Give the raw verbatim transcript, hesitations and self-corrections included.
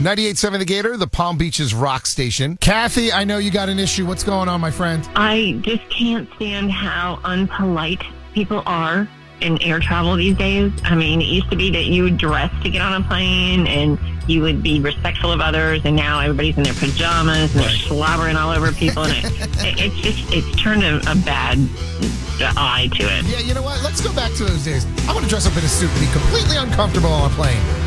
ninety-eight point seven The Gator, the Palm Beaches rock station. Kathy, I know you got an issue. What's going on, my friend? I just can't stand how unpolite people are in air travel these days. I mean, it used to be that you would dress to get on a plane and you would be respectful of others, and now everybody's in their pajamas and they're Right. slobbering all over people, and it, it, it's just, it's turned a, a bad eye to it. Yeah, you know what? Let's go back to those days. I want to dress up in a suit and be completely uncomfortable on a plane.